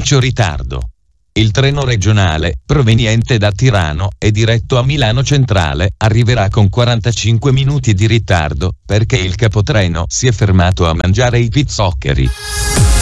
massiccio ritardo. Il treno regionale, proveniente da Tirano e diretto a Milano Centrale, arriverà con 45 minuti di ritardo, perché il capotreno si è fermato a mangiare i pizzoccheri.